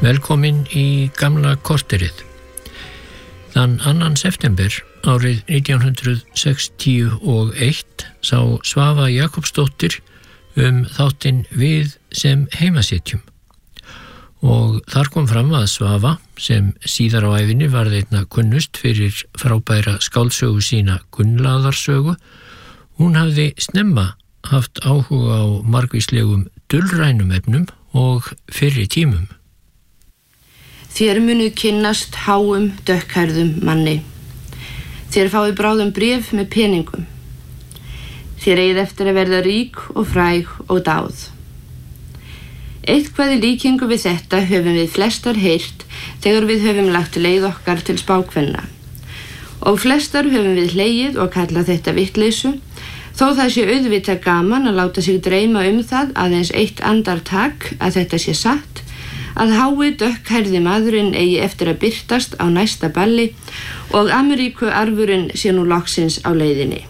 Velkomin í gamla korterið. Þann 2. september árið 1961 sá Svava Jakobsdóttir þáttinn Við sem heimasitjum. Og þar kom fram að Svava, sem síðar á ævinni varð einna kunnust fyrir frábæra skáldsögu sína Gunnlaðarsögu, hún hafði snemma haft áhuga á margvíslegum dulrænum efnum og fyrri tímum. Þér munuð kynnast háum, dökkhærðum manni. Þér fáið bráðum bréf með peningum. Þér eigið eftir að verða rík og fræg og dáð. Eitthvað í líkingu við þetta höfum við flestar heyrt þegar við höfum lagt leið okkar til spákvenna. Og flestar höfum við hlegið og kallað þetta vitleysu, þó það sé auðvitað gaman að láta sig dreyma það aðeins eitt andartak að þetta sé satt, að hái dökkhærði maðurinn eigi eftir að birtast á næsta balli og Ameríku arfurinn sé nú loksins á leiðinni.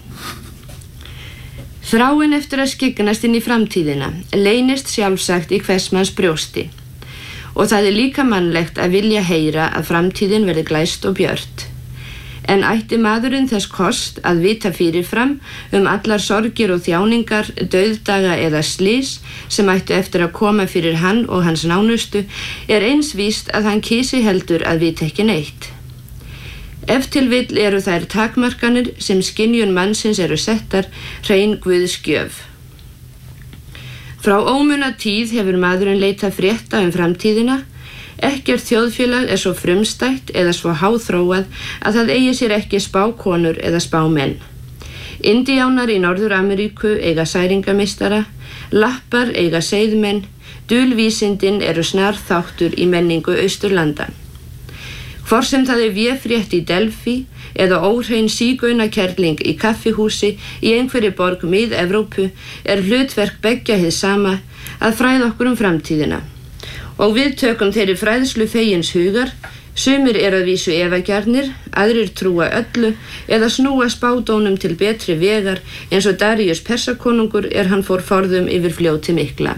Þráin eftir að skyggnast inn í framtíðina leynist sjálfsagt í hvers manns brjósti og það líka mannlegt að vilja heyra að framtíðin verði glæst og björt. En ætti maðurinn þess kost að vita fyrirfram allar sorgir og þjáningar, dauðdaga eða slys sem ættu eftir að koma fyrir hann og hans nánustu, eins víst að hann kysi heldur að vita ekki neitt. Ef til vill eru þær takmarkanir sem skynjun mannsins eru settar hrein Guðs gjöf. Frá ómuna tíð hefur maðurinn leitað frétta framtíðina. Ekkert þjóðfélag svo frumstætt eða svo háþróað að það eigi sér ekki spákonur eða spámenn. Indíánar í Norður-Ameríku eiga særingamistara, lappar eiga seiðmenn, dulvísindin eru snar þáttur í menningu Austurlanda. Hvort sem það véfrétt í Delfí eða óhrein sígaunakerling í kaffihúsi í einhverri borg Mið-Evrópu hlutverk beggja hið sama að fræða okkur framtíðina. Og við tökum þeirri fræðslu fegins hugar, sumir að vísu efagjarnir, aðrir trúa öllu eða snúa spádónum til betri vegar eins og Daríus Persakonungur hann fór forðum yfir fljóti mikla.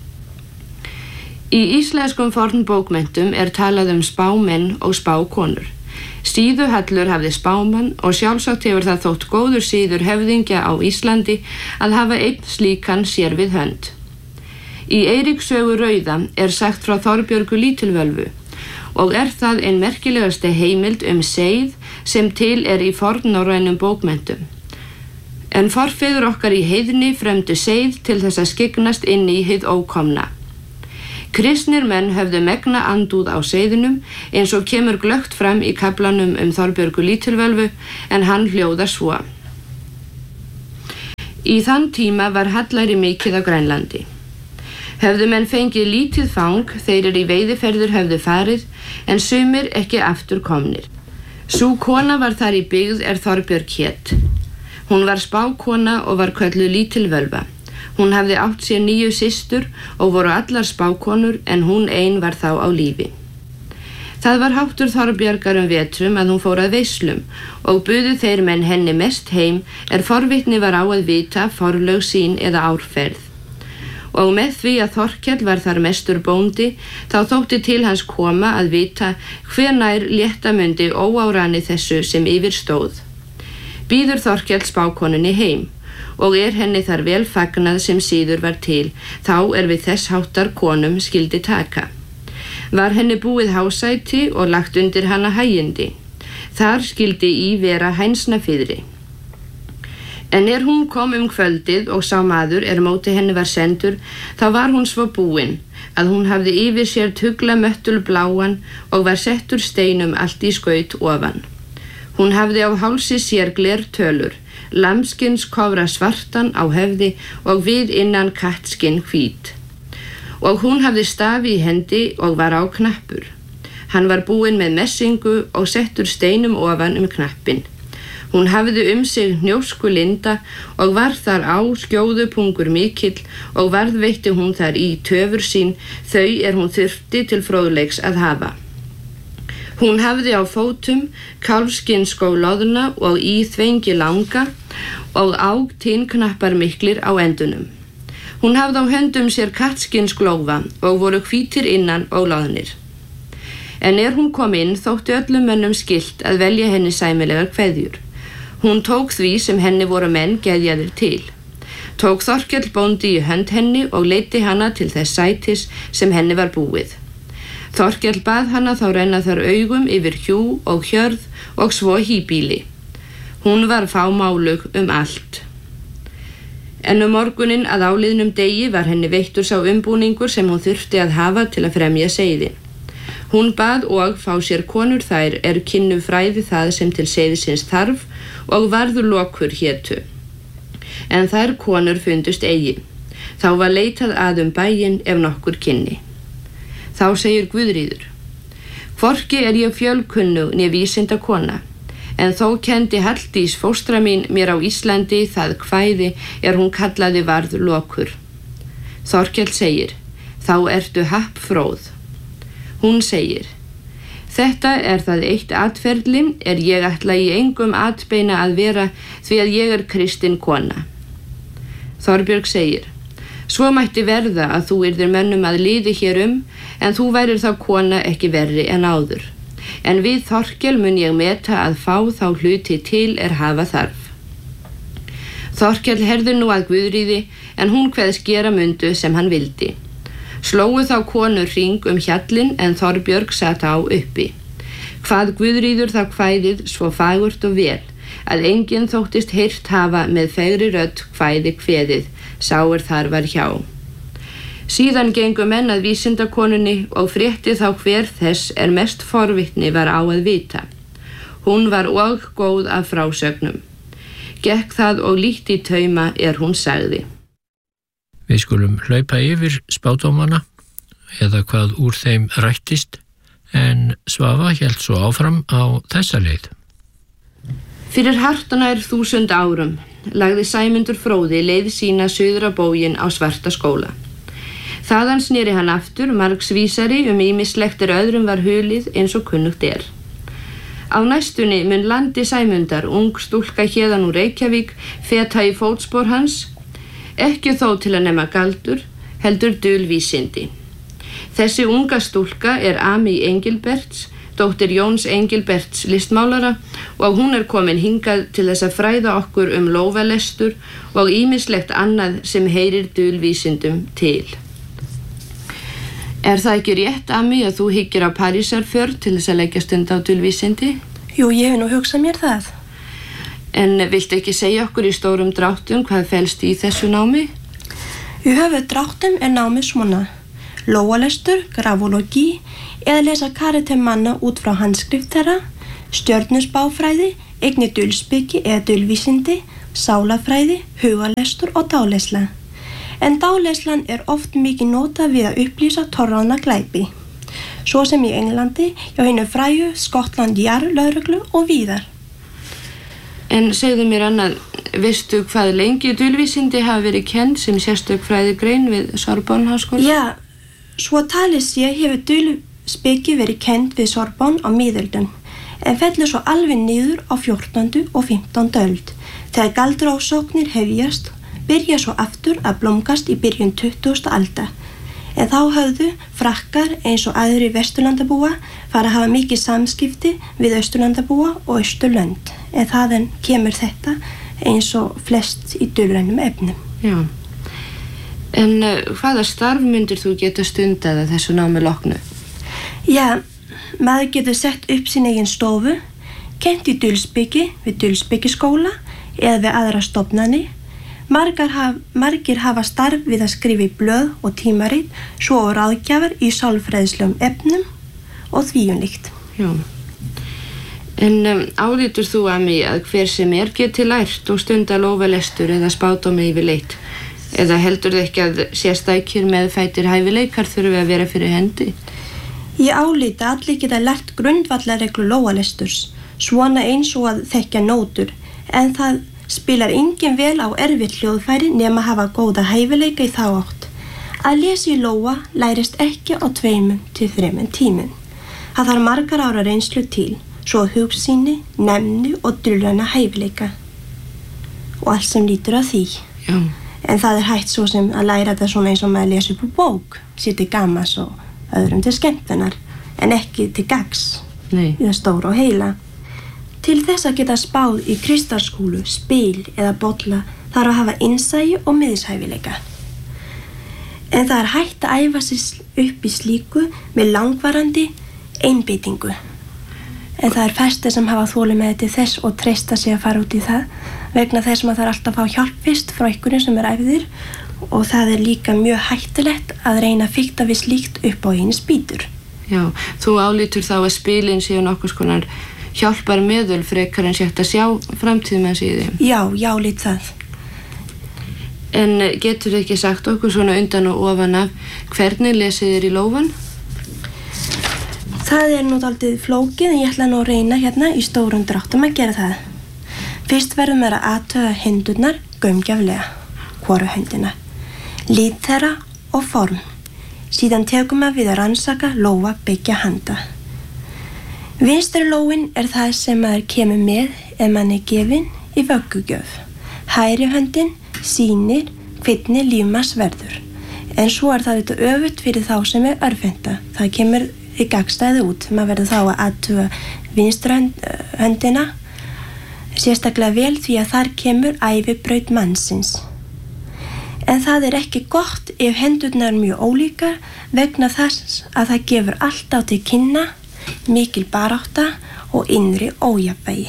Í íslenskum fornbókmenntum talað spámenn og spákonur. Síðuhallur hafði spámann og sjálfsagt hefur það þótt góður síður höfðingja á Íslandi að hafa einn slíkan sér við hönd. Í Eiríkssögu rauða sagt frá Þorbjörgu lítilvölvu og það ein merkilegasti heimild seið sem til í fornnorrænum bókmenntum. En forfeður okkar í heiðni fremdu seið til þess að skyggnast inn í hið ókomna. Kristnir menn höfðu megna andúð á seiðinum eins og kemur glöggt fram í kaflanum Þorbjörgu lítilvölvu en hann hljóðar svo. Í þann tíma var hallæri mikið á Grænlandi. Höfðu menn fengið lítið fang þeir í veiðiferðir höfðu farið en sumir ekki aftur komnir. Sú kona var þar í byggð Þorbjörg hét. Hún var spákona og var kölluð lítilvölva. Hún hafði átt sér 9 systur og voru allar spákonur en hún ein var þá á lífi. Það var háttur Þorbjargar vetrum að hún fór að veislum og buðu þeir menn henni mest heim forvitni var á að vita forlög sín eða árferð. Og með því að Þorkell var þar mestur bóndi, þá þótti til hans koma að vita hvenær létta mundi óárani þessu sem yfir stóð. Býður Þorkell spákonunni heim, og henni þar vel fagnað sem síður var til, þá við þess háttar konum skildi taka. Var henni búið hásæti og lagt undir hana hægindi. Þar skildi í vera hænsnafyðri. En hún kom kvöldið og sá maður móti henni var sendur, þá var hún svo búin að hún hafði yfir sér tugla möttul bláan og var settur steinum allt í skaut ofan. Hún hafði á hálsi sér glertölur, lambskins kofra svartan á höfði og við innan kattskinn hvít. Og hún hafði stafi í hendi og var á knappur. Hann var búinn með messingu og settur steinum ofan knappinn. Hún hafði sig hnjósku linda og var þar á skjóðupungur mikill og varðveitti hún þar í töfur sín þau hún þurfti til fróðleiks að hafa. Hún hafði á fótum kálfskinnskó loðna og í þvengi langa og á tinnknappar miklir á endunum. Hún hafði á höndum sér kattskinnsglófa og voru hvítir innan og loðnir. En hún kom inn þótti öllum mönnum skylt að velja henni sæmilegar kveðjur. Hún tók því sem henni voru menn geðjaðir til. Tók Þorkell bóndi í hönd henni og leiddi hana til þess sætis sem henni var búið. Þorkell bað hana þá renna þar augum yfir hjú og hjörð og svo híbýli. Hún var fámálug allt. En morguninn að áliðnum degi var henni veittur sá umbúningur sem hún þurfti að hafa til að fremja seiðin. Hún bað og fá sér konur þær kynnu fræði það sem til seiðisins þarf og varður lokur hétu. En þær konur fundust eigi. Þá var leitað að bæinn ef nokkur kynni. Þá segir Guðríður: Hvorki ég fjölkunnug né vísinda kona, en þó kendi Halldís fóstra mín mér á Íslandi það kvæði hún kallaði varð lokur. Þorkell segir: Þá ertu happ fróð. Hún segir: Þetta það eitt atferðli ég ætla í engum atbeina að vera því að ég kristin kona. Þorbjörg segir: Svo mætti verða að þú yrðir mönnum að liði hér en þú værir þá kona ekki verri en áður. En við Þorkel mun ég meta að fá þá hluti til hafa þarf. Þorkel herður nú að Guðríði, en hún kveðst gera mundu sem hann vildi. Slógu þá konur hring hjallinn, en Þorbjörg sat á uppi. Hvað Guðríður þá kvæðið svo fagurt og vel, að enginn þóttist heyrt hafa með fegri rödd kvæði kveðið, sá þar var hjá. Síðan gengu menn að vísindakonunni og frétti þá hver þess mest forvitni var á að vita. Hún var og góð af frásögnum. Gekk það og lítt í tauma hún sagði. Við skulum hlaupa yfir spádómana eða hvað úr þeim rættist, en Svava hélt svo áfram á þessa leið. Fyrir hartanær 1000 árum lagði Sæmundur fróði leið sína suður á bóginn á Svarta skóla. Þaðan sneri hann aftur margsvísari ýmislegt öðrum var hulið eins og kunnugt Á næstunni mun landi Sæmundar ung stúlka héðan úr Reykjavík feta í fótspor hans, ekki þó til að nema galdur, heldur dulvísindi. Þessi unga stúlka Ami Engilberts, dóttir Jóns Engilberts listmálara, og hún komin hingað til þess að fræða okkur lófalestur og ýmislegt annað sem heyrir dulvísindum til. Það ekki rétt, Ami, að þú hyggir á Parísarfjörð til þess að leggja stund á dulvísindi? Jú, ég hef nú hugsað mér það. En viltu ekki segja okkur í stórum dráttum hvað felst í þessu námi? Í höfuð dráttum námið svona: lófalestur, grafologi, eða lesa karitem manna út frá handskrift þeirra, stjörnusbáfræði, einnig dulspeki eða dulvísindi, sálafræði, hugalestur og dáleysla. En dáleyslan oft mikið notað við að upplýsa torráðna glæpi, svo sem í Englandi, hjá hinu frægu Scotland Yard lögreglu og víðar. En segðu mér annað, veistu hvað lengi dulvísindi hafa verið kennd sem sérstök fræðigrein við Sorbonne háskóla? Já, svo talið sé hefur dulspeki verið kennd við Sorbonne á miðöldum, en fellur svo alveg niður á 14. og 15. öld, þegar galdraósóknir hefjast, byrja svo aftur að blómgast í byrjun 20. aldar, en þá höfðu frakkar eins og aðri vesturlandabúa fara að hafa mikið samskipti við austurlandabúa og austurlönd, en þaðan kemur þetta eins og flest í dulrænum efnum. Já. En hvaða starf myndir þú geta stundað að þessu námi loknu? Já, maður getur sett upp sín eigin stofu, kennt í dulspeki við dulspekiskóla eða við aðra stofnanir. Margir hafa starf við að skrifa í blöð og tímarit, svo og ráðgjafar í sálfræðislegum efnum og því líkt. Já. En álítur þú, Ami, að hver sem geti lært og stunda lófalestur eða spádóma yfirleitt? Eða heldur þið ekki að sérstækir meðfæddir hæfileikar þurfi að vera fyrir hendi? Ég álíti að allir geta lært grundvallarreglu lófalesturs, svona eins og að þekkja nótur, en það spilar enginn vel á erfitt hljóðfæri nema að hafa góða hæfileika í þá átt. Að lesa í lóa lærist ekki á 2 til 3 tímum. Það þarf margar ára reynslu til, svo hugsýni, nefni og dulræna hæfileika. Og allt sem lítur að því. Já. En það hægt svo sem að læra þetta svona eins og maður lesa upp úr bók, sér til gamans og öðrum til skemmtunar. en ekki til gagns Nei. í það stóra og heila. Til þess að geta spáð í kristalskúlu, spil eða bolla þarf að hafa innsæi og miðshæfileika. En það hægt að æfa sig upp í slíku með langvarandi einbeitingu. En það fæstir sem hafa þolinmæði til þess og treysta sig að fara út í það vegna þess að það alltaf fá hjálp fyrst frá einhverjum sem æfðir og það líka mjög hættulegt að reyna að fikta við slíkt upp á einu spýtur. Já, þú álítur þá að spilin séu nokkurs konar hjálpar meðul frekar en sétt að sjá framtíðum að síðan. Já, ég álít það. En getur ekki sagt okkur svona undan og ofan af hvernig lesið þér í lófan? Það nú dálítið flókið en ég ætla nú að reyna hérna í stórum dráttum að gera það. Fyrst verðum við að athuga hendurnar gaumgæflega, hvoru höndina, lit þeirra og form. Síðan tekum við að rannsaka lófa beggja handa. Vinstri lófin það sem maður kemur með ef mann gefinn í vöggugjöf. Hægri höndin sýnir hvernig líf manns verður. En svo það þetta öfugt fyrir þá sem örvenda. Það kemur í gagnstæði út. Maður verður þá að athuga vinstri höndina sérstaklega vel því að þar kemur ævibraut mannsins. En það ekki gott ef hendurnar mjög ólíkar vegna þess að það gefur alltaf til kynna mikil barátta og innri ójafnvægi.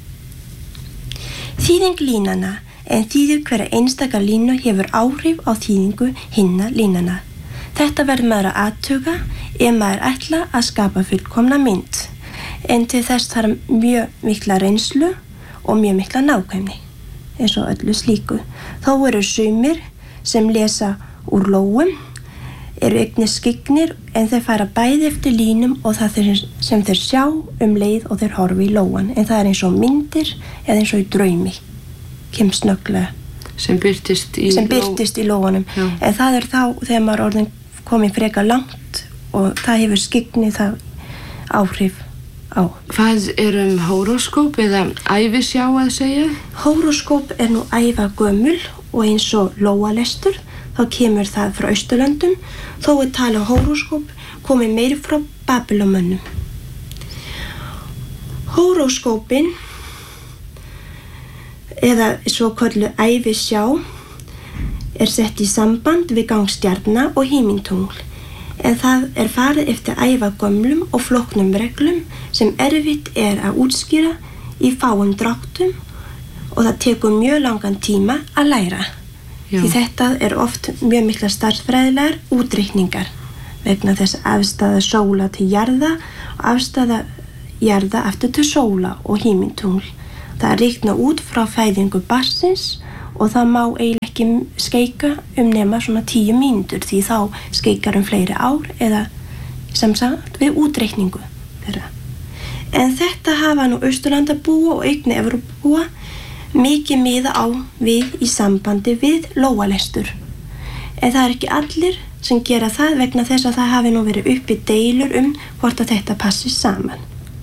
Þýðing línana en þýðir hverja einstaka línu hefur áhrif á þýðingu hinna línana. Þetta verður maður að athuga ef maður ætla að skapa fullkomna mynd. En til þess þarf mjög mikla reynslu og mjög mikla nákvæmni, eins og öllu slíku. Þó sumir sem lesa úr lóum, eignir skygnir en þeir fara bæði eftir línum og það sem þeir sjá leið og þeir horfa í lóan. En það eins og myndir eða eins og í draumi, kemst snögglega. Sem birtist í lóanum. Já. En það þá þegar maður orðin komið frekar langt og það hefur skygnið það áhrif á. Hvað hóróskóp eða ævisjá að segja? Hóróskóp nú ævagömmul og eins og lóalestur, þá kemur það frá Austurlöndum, þó talað hóróskóp komið meiri frá Babylonmönnum. Hóróskópin eða svo kölluð ævisjá sett í samband við gangstjarna og himintungl. En það farið eftir ævagömlum og flóknum reglum sem erfitt að útskýra í fáum dráttum og það tekur mjög langan tíma að læra. Já. Því þetta oft mjög mikla starfsfræðilegar útreikningar vegna þess afstæða sóla til jarða og afstæða jarða aftur til sóla og himintungl. Það reikna út frá fæðingu barnsins og það má eiginlega ekki skeika nema svona 10 mínútur því þá skeikar fleiri ár eða sem sagt við útreikningu þeirra. En þetta hafa nú Austurlandabúa og einnig Evrópubúa mikið miða á við í sambandi við lóalestur. En það ekki allir sem gera það vegna þess að það hafi nú verið uppi deilur hvort að þetta passi saman.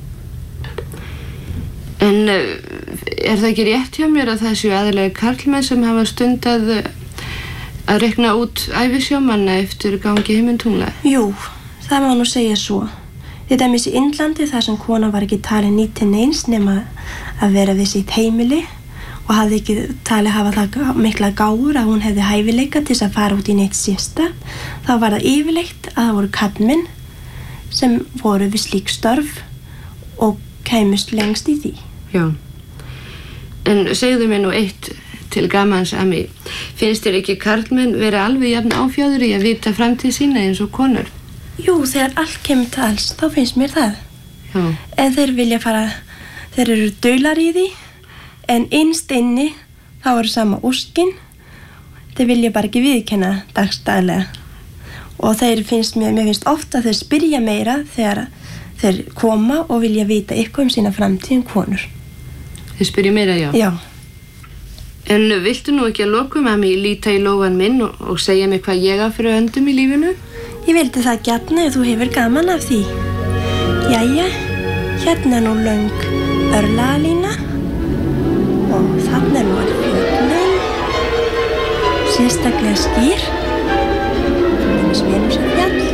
En það ekki rétt hjá mér að það séu aðallega karlmenn sem hafa stundað að reikna út ævisjómanna eftir gangi himintungla? Jú, það má nú segja svo. Til dæmis í Indlandi þar sem kona var ekki talin nýtt til neins nema að vera við sitt heimili og hafði ekki talið hafa það mikla gáfur að hún hefði hæfileika til að fara út í neitt sérsta, þá var það yfirleitt að það voru karlmenn sem voru við slík störf og kæmust lengst í því. Já. En segðu mér nú eitt til gamans að mig. Finnst þér ekki karlmenn vera alveg jafn áfjáður í að vita framtíð sína eins og konur? Jú, þegar allt kemur til alls, þá finnst mér það. Já. En þeir vilja þeir daular í því, en innst inni þá sama óskin. Þeir vilja bara ekki viðurkenna dagstaglega. Og mér finnst ofta þeir spyrja meira þegar þeir koma og vilja vita eitthvað sína framtíð konur. Þeir spyrja meira, já? Já. En viltu nú ekki að lokum að mig líta í lófan minn og segja mig hvað ég á fyrir höndum í lífinu? Ég vildi það gjarna ef þú hefur gaman af því. Jæja, hérna nú löng örlagalína og þarna nú fjöllin, sérstaklega skýr, sem við sem fjall.